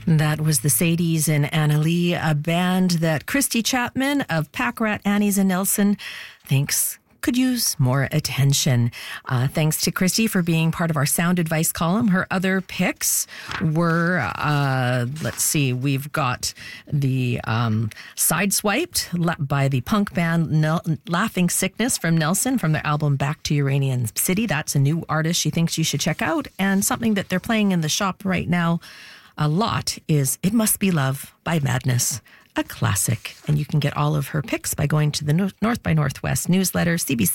That was the Sadies and Anna Lee, a band that Christy Chapman of Pack Rat Annie's and Nelson thinks could use more attention. Thanks to Christy for being part of our sound advice column. Her other picks were, let's see, we've got the Sideswiped by the punk band Laughing Sickness from Nelson from their album Back to Uranium City. That's a new artist she thinks you should check out. And something that they're playing in the shop right now a lot is It Must Be Love by Madness, a classic. And you can get all of her picks by going to the North by Northwest newsletter,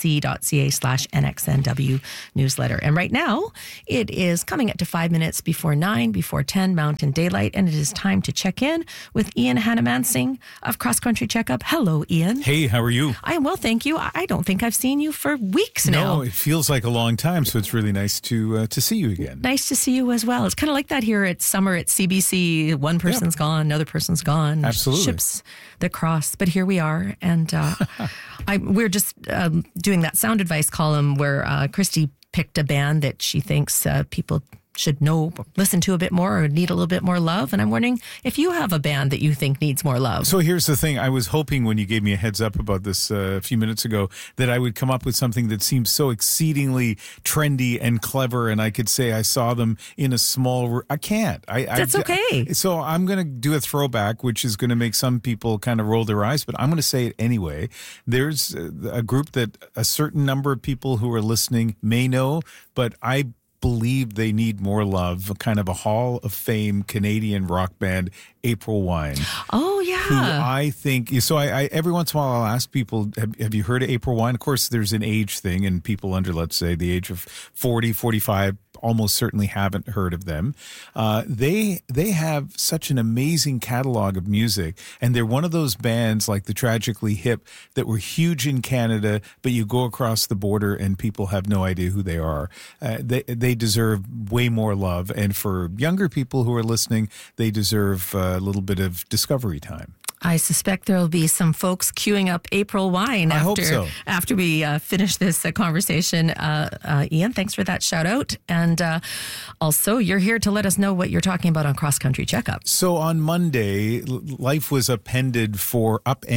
cbc.ca/NXNW newsletter. And right now, it is coming up to 5 minutes before 9, before 10 Mountain Daylight, and it is time to check in with Ian Hannamansing of Cross Country Checkup. Hello, Ian. Hey, how are you? I am well, thank you. I don't think I've seen you for weeks now. No, it feels like a long time, so it's really nice to see you again. Nice to see you as well. It's kind of like that here at summer at CBC. One person's gone, another person's gone. Absolutely. Ships that cross, but here we are, and we're just doing that sound advice column where Christy picked a band that she thinks people should know, listen to a bit more, or need a little bit more love. And I'm wondering if you have a band that you think needs more love. So here's the thing. I was hoping when you gave me a heads up about this a few minutes ago that I would come up with something that seems so exceedingly trendy and clever, and I could say I saw them in a small... I can't. That's okay. So I'm going to do a throwback, which is going to make some people kind of roll their eyes, but I'm going to say it anyway. There's a group that a certain number of people who are listening may know, but I believe they need more love, kind of a Hall of Fame Canadian rock band, April Wine. Oh, yeah. Who I think, so I every once in a while I'll ask people, have you heard of April Wine? Of course, there's an age thing, and people under, let's say, the age of 40, 45 almost certainly haven't heard of them. They have such an amazing catalog of music, and they're one of those bands like the Tragically Hip that were huge in Canada, but you go across the border and people have no idea who they are. They deserve way more love, and for younger people who are listening, they deserve a little bit of discovery time. I suspect there will be some folks queuing up April Wine after we finish this conversation. Ian, thanks for that shout out. And also, you're here to let us know what you're talking about on Cross Country Checkup. So on Monday, life was upended for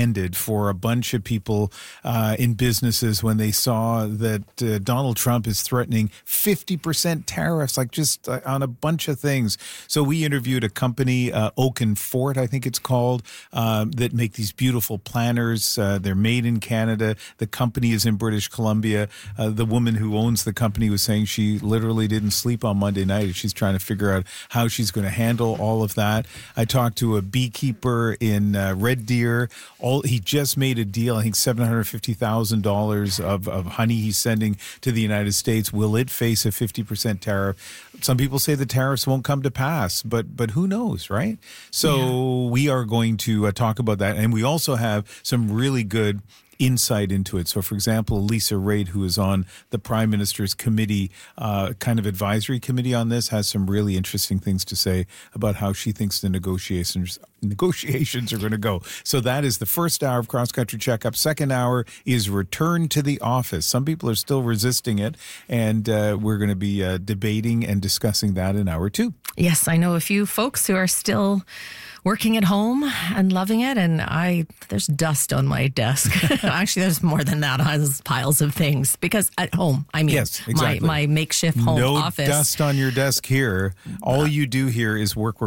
a bunch of people in businesses when they saw that Donald Trump is threatening 50% tariffs, like just on a bunch of things. So we interviewed a company, Oak and Fort, I think it's called, that make these beautiful planners. They're made in Canada. The company is in British Columbia. The woman who owns the company was saying she literally didn't sleep on Monday night. She's trying to figure out how she's going to handle all of that. I talked to a beekeeper in Red Deer. He just made a deal, I think $750,000 of honey he's sending to the United States. Will it face a 50% tariff? Some people say the tariffs won't come to pass, but who knows, right? So we are going to talk about that. And we also have some really good insight into it. So, for example, Lisa Raitt, who is on the Prime Minister's committee, kind of advisory committee on this, has some really interesting things to say about how she thinks the negotiations are going to go. So that is the first hour of Cross Country Checkup. Second hour is Return to the Office. Some people are still resisting it, and we're going to be debating and discussing that in hour two. Yes, I know a few folks who are still working at home and loving it, and there's dust on my desk. Actually, there's more than that. There's piles of things, because at home, I mean, yes, exactly. my makeshift home office. No dust on your desk here. All you do here is work.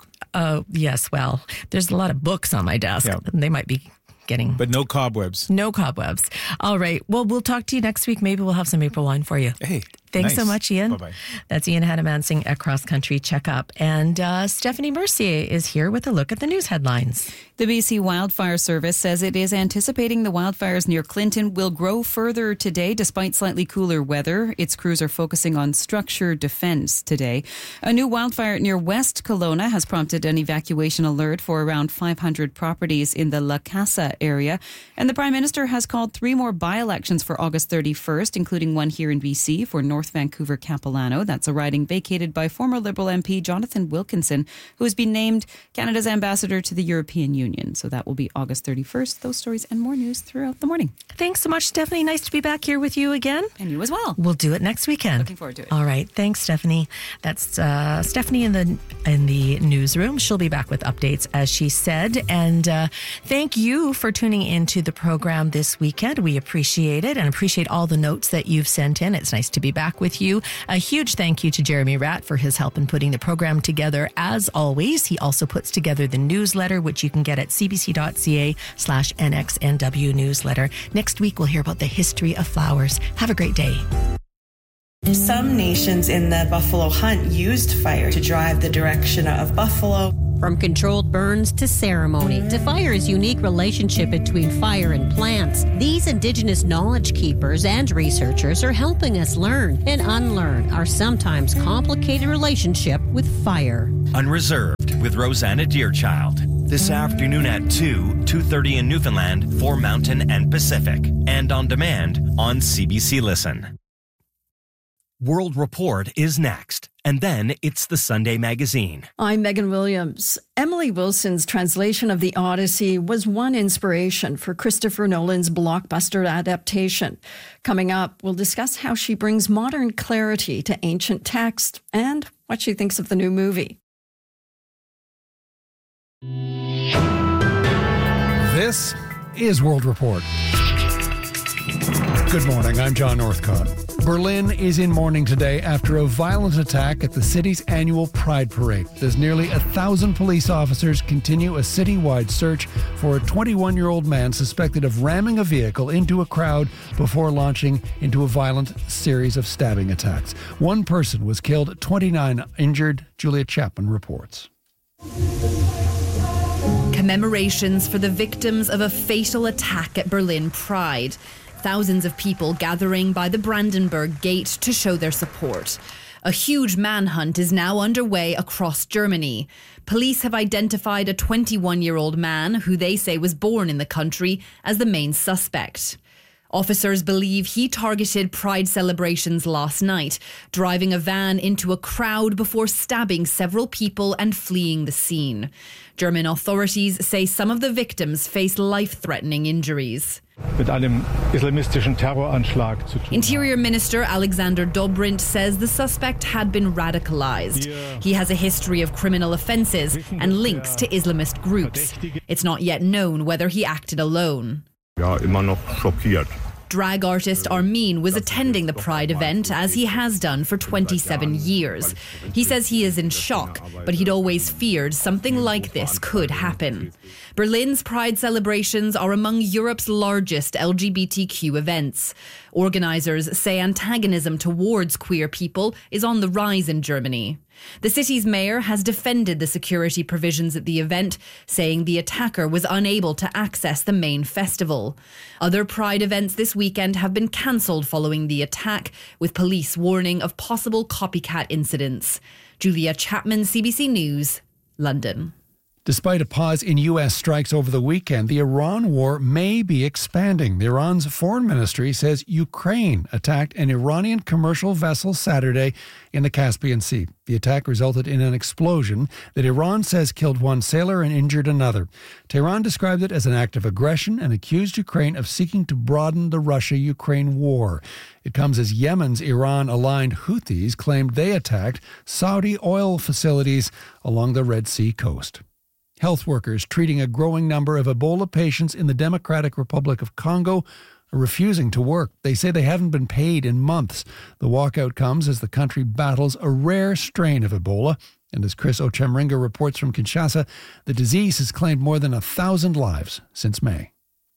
Yes, well, there's a lot of books on my desk. Yeah. They might be getting... But no cobwebs. No cobwebs. All right. Well, we'll talk to you next week. Maybe we'll have some April wine for you. Hey, thanks so much, Ian. Bye-bye. That's Ian Hannamansing at Cross Country Checkup. And Stephanie Mercier is here with a look at the news headlines. The BC Wildfire Service says it is anticipating the wildfires near Clinton will grow further today despite slightly cooler weather. Its crews are focusing on structure defense today. A new wildfire near West Kelowna has prompted an evacuation alert for around 500 properties in the La Casa area. And the Prime Minister has called 3 more by-elections for August 31st, including one here in BC for North North Vancouver Capilano. That's a riding vacated by former Liberal MP Jonathan Wilkinson, who has been named Canada's ambassador to the European Union. So that will be August 31st. Those stories and more news throughout the morning. Thanks so much, Stephanie. Nice to be back here with you again. And you as well. We'll do it next weekend. Looking forward to it. All right. Thanks, Stephanie. That's Stephanie in the newsroom. She'll be back with updates, as she said. And thank you for tuning into the program this weekend. We appreciate it and appreciate all the notes that you've sent in. It's nice to be back with you. A huge thank you to Jeremy Ratt for his help in putting the program together. As always, he also puts together the newsletter, which you can get at cbc.ca/NXNW newsletter. Next week, we'll hear about the history of flowers. Have a great day. Some nations in the buffalo hunt used fire to drive the direction of buffalo. From controlled burns to ceremony to fire's unique relationship between fire and plants, these Indigenous knowledge keepers and researchers are helping us learn and unlearn our sometimes complicated relationship with fire. Unreserved with Rosanna Deerchild. This afternoon at 2:30 in Newfoundland for Mountain and Pacific. And on demand on CBC Listen. World Report is next, and then it's the Sunday Magazine. I'm Megan Williams. Emily Wilson's translation of The Odyssey was one inspiration for Christopher Nolan's blockbuster adaptation. Coming up, we'll discuss how she brings modern clarity to ancient text and what she thinks of the new movie. This is World Report. Good morning, I'm John Northcott. Berlin is in mourning today after a violent attack at the city's annual Pride Parade. As nearly 1,000 police officers continue a citywide search for a 21-year-old man suspected of ramming a vehicle into a crowd before launching into a violent series of stabbing attacks. One person was killed, 29 injured. Julia Chapman reports. Commemorations for the victims of a fatal attack at Berlin Pride. Thousands of people gathering by the Brandenburg Gate to show their support. A huge manhunt is now underway across Germany. Police have identified a 21-year-old man who they say was born in the country as the main suspect. Officers believe he targeted Pride celebrations last night, driving a van into a crowd before stabbing several people and fleeing the scene. German authorities say some of the victims face life-threatening injuries. Interior Minister Alexander Dobrindt says the suspect had been radicalized. He has a history of criminal offenses and links to Islamist groups. It's not yet known whether he acted alone. Drag artist Armin was attending the Pride event, as he has done for 27 years. He says he is in shock, but he'd always feared something like this could happen. Berlin's Pride celebrations are among Europe's largest LGBTQ events. Organisers say antagonism towards queer people is on the rise in Germany. The city's mayor has defended the security provisions at the event, saying the attacker was unable to access the main festival. Other Pride events this weekend have been cancelled following the attack, with police warning of possible copycat incidents. Julia Chapman, CBC News, London. Despite a pause in U.S. strikes over the weekend, the Iran war may be expanding. Iran's foreign ministry says Ukraine attacked an Iranian commercial vessel Saturday in the Caspian Sea. The attack resulted in an explosion that Iran says killed one sailor and injured another. Tehran described it as an act of aggression and accused Ukraine of seeking to broaden the Russia-Ukraine war. It comes as Yemen's Iran-aligned Houthis claimed they attacked Saudi oil facilities along the Red Sea coast. Health workers treating a growing number of Ebola patients in the Democratic Republic of Congo are refusing to work. They say they haven't been paid in months. The walkout comes as the country battles a rare strain of Ebola. And as Chris Ochemringa reports from Kinshasa, the disease has claimed more than 1,000 lives since May.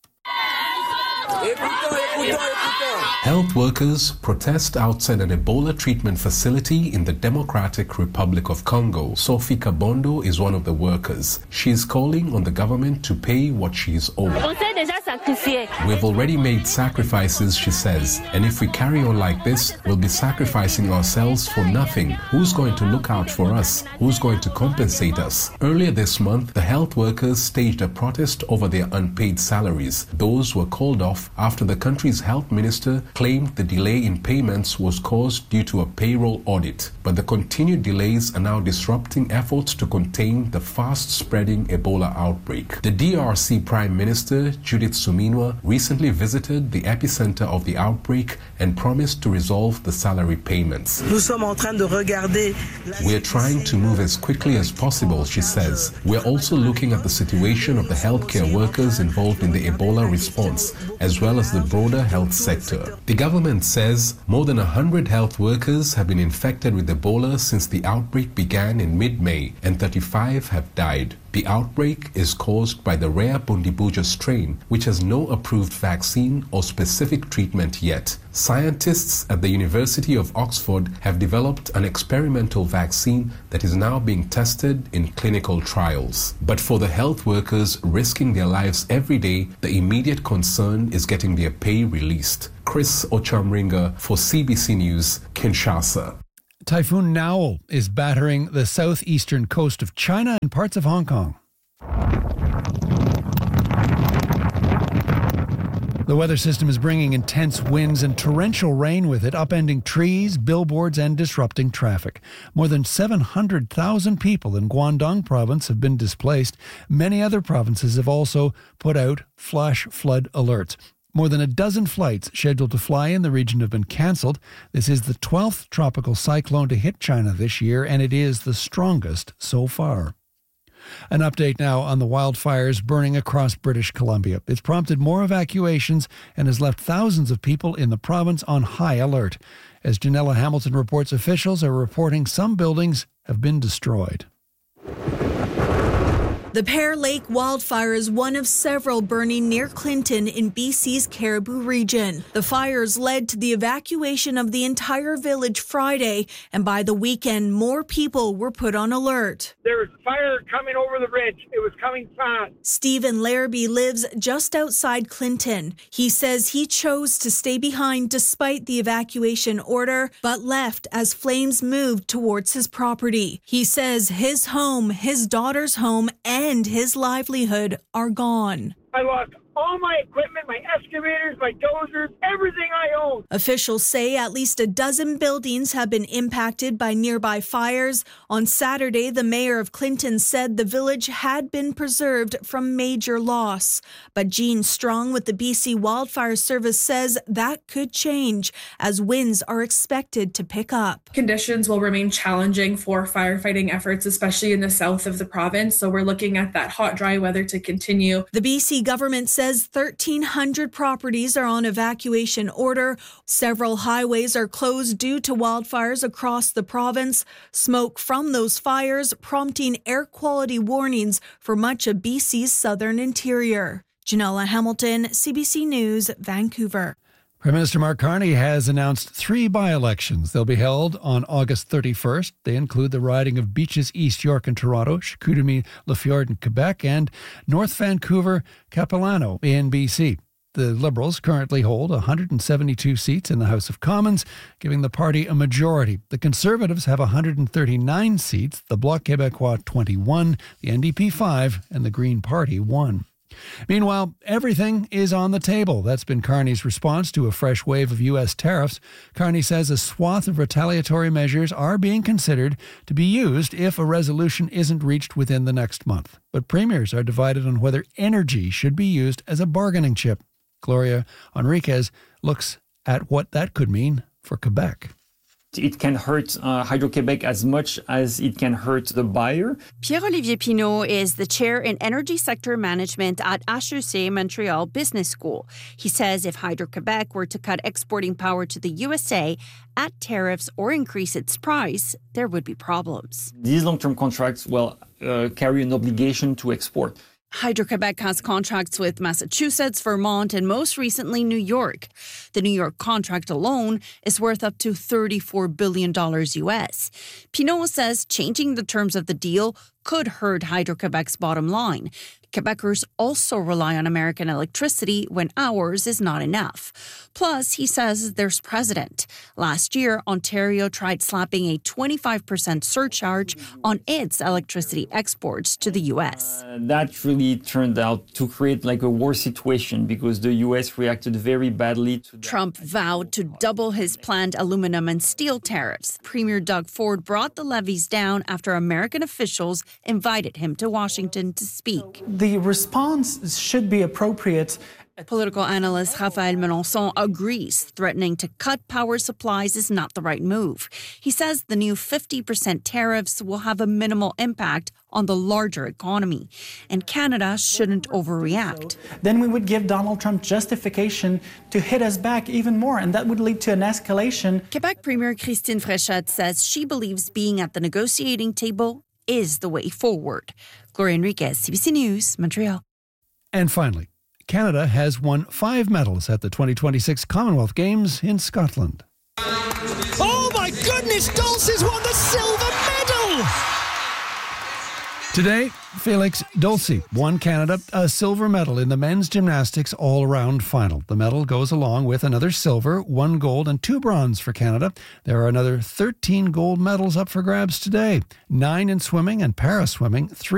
Health workers protest outside an Ebola treatment facility in the Democratic Republic of Congo. Sophie Kabondo is one of the workers. She is calling on the government to pay what she is owed. We've already made sacrifices, she says, and if we carry on like this, we'll be sacrificing ourselves for nothing. Who's going to look out for us? Who's going to compensate us? Earlier this month, the health workers staged a protest over their unpaid salaries. Those were called off after the country's health minister claimed the delay in payments was caused due to a payroll audit, but the continued delays are now disrupting efforts to contain the fast-spreading Ebola outbreak. The DRC Prime Minister, Judith Suminwa, recently visited the epicenter of the outbreak and promised to resolve the salary payments. We are trying to move as quickly as possible, she says. We are also looking at the situation of the healthcare workers involved in the Ebola response, as well as the broader health sector. The government says more than 100 health workers have been infected with Ebola since the outbreak began in mid-May, and 35 have died. The outbreak is caused by the rare Bundibuja strain, which has no approved vaccine or specific treatment yet. Scientists at the University of Oxford have developed an experimental vaccine that is now being tested in clinical trials. But for the health workers risking their lives every day, the immediate concern is getting their pay released. Chris Ochamringa for CBC News, Kinshasa. Typhoon Naoul is battering the southeastern coast of China and parts of Hong Kong. The weather system is bringing intense winds and torrential rain with it, upending trees, billboards, and disrupting traffic. More than 700,000 people in Guangdong province have been displaced. Many other provinces have also put out flash flood alerts. More than a dozen flights scheduled to fly in the region have been cancelled. This is the 12th tropical cyclone to hit China this year, and it is the strongest so far. An update now on the wildfires burning across British Columbia. It's prompted more evacuations and has left thousands of people in the province on high alert. As Janella Hamilton reports, officials are reporting some buildings have been destroyed. The Pear Lake wildfire is one of several burning near Clinton in BC's Cariboo region. The fires led to the evacuation of the entire village Friday, and by the weekend, more people were put on alert. There was fire coming over the ridge. It was coming fast. Stephen Larrabee lives just outside Clinton. He says he chose to stay behind despite the evacuation order, but left as flames moved towards his property. He says his home, his daughter's home, and his livelihood are gone. I lost all my equipment, my excavators, my dozers, everything I own. Officials say at least a dozen buildings have been impacted by nearby fires. On Saturday, the mayor of Clinton said the village had been preserved from major loss. But Jean Strong with the BC Wildfire Service says that could change as winds are expected to pick up. Conditions will remain challenging for firefighting efforts, especially in the south of the province. So we're looking at that hot, dry weather to continue. The BC government says 1,300 properties are on evacuation order. Several highways are closed due to wildfires across the province. Smoke from those fires prompting air quality warnings for much of BC's southern interior. Janella Hamilton, CBC News, Vancouver. Prime Minister Mark Carney has announced 3 by-elections. They'll be held on August 31st. They include the riding of Beaches, East York and Toronto, Chicoutimi, Lafleur in Quebec, and North Vancouver, Capilano in BC. The Liberals currently hold 172 seats in the House of Commons, giving the party a majority. The Conservatives have 139 seats, the Bloc Québécois 21, the NDP 5, and the Green Party 1. Meanwhile, everything is on the table. That's been Carney's response to a fresh wave of U.S. tariffs. Carney says a swath of retaliatory measures are being considered to be used if a resolution isn't reached within the next month. But premiers are divided on whether energy should be used as a bargaining chip. Gloria Enriquez looks at what that could mean for Quebec. It can hurt Hydro-Québec as much as it can hurt the buyer. Pierre-Olivier Pinault is the chair in energy sector management at HEC Montreal Business School. He says if Hydro-Québec were to cut exporting power to the USA at tariffs or increase its price, there would be problems. These long-term contracts will carry an obligation to export. Hydro-Québec has contracts with Massachusetts, Vermont, and most recently New York. The New York contract alone is worth up to $34 billion US. Pinault says changing the terms of the deal could hurt Hydro-Québec's bottom line. Quebecers also rely on American electricity when ours is not enough. Plus, he says there's precedent. Last year, Ontario tried slapping a 25% surcharge on its electricity exports to the U.S. That really turned out to create like a war situation because the U.S. reacted very badly to that. Trump vowed to double his planned aluminum and steel tariffs. Premier Doug Ford brought the levies down after American officials invited him to Washington to speak. The response should be appropriate. Political analyst Raphaël Melançon agrees threatening to cut power supplies is not the right move. He says the new 50% tariffs will have a minimal impact on the larger economy, and Canada shouldn't overreact. Then we would give Donald Trump justification to hit us back even more, and that would lead to an escalation. Quebec Premier Christine Fréchette says she believes being at the negotiating table is the way forward. Gloria Enriquez, CBC News, Montreal. And finally, Canada has won 5 medals at the 2026 Commonwealth Games in Scotland. Oh my goodness, Dulce's won the silver medal! Today, Felix Dulce won Canada a silver medal in the men's gymnastics all-around final. The medal goes along with another silver, 1 gold, and 2 bronze for Canada. There are another 13 gold medals up for grabs today, 9 in swimming and para-swimming, 3